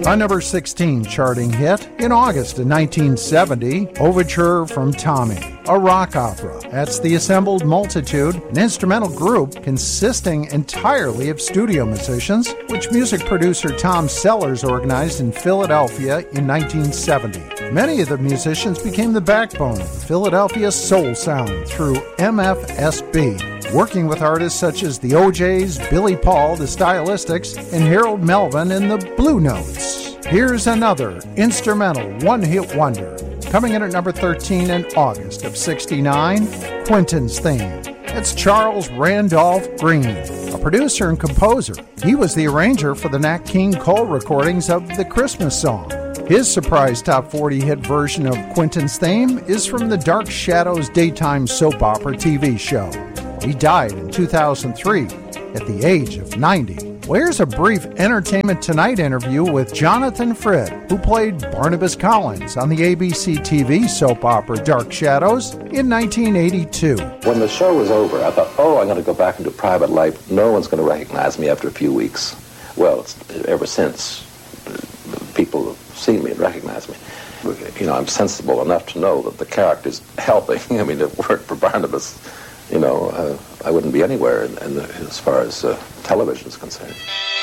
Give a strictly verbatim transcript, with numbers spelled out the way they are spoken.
A number sixteen charting hit in August of nineteen seventy, Overture from Tommy, a rock opera. That's the Assembled Multitude, an instrumental group consisting entirely of studio musicians, which music producer Tom Sellers organized in Philadelphia in nineteen seventy. Many of the musicians became the backbone of the Philadelphia soul sound through M F S B, working with artists such as the O Js, Billy Paul, the Stylistics, and Harold Melvin and the Blue Notes. Here's another instrumental one-hit wonder, coming in at number thirteen in August of sixty-nine, Quentin's Theme. It's Charles Randolph Green, a producer and composer. He was the arranger for the Nat King Cole recordings of the Christmas song. His surprise top forty hit version of Quentin's Theme is from the Dark Shadows daytime soap opera T V show. He died in two thousand three at the age of ninety. Well, here's a brief Entertainment Tonight interview with Jonathan Frid, who played Barnabas Collins on the A B C T V soap opera Dark Shadows in nineteen eighty-two. When the show was over, I thought, oh, I'm going to go back into private life. No one's going to recognize me after a few weeks. Well, it's, ever since, people have seen me and recognized me. You know, I'm sensible enough to know that the character's helping. I mean, if it weren't for Barnabas, you know, uh, I wouldn't be anywhere in, in the, as far as uh, television is concerned.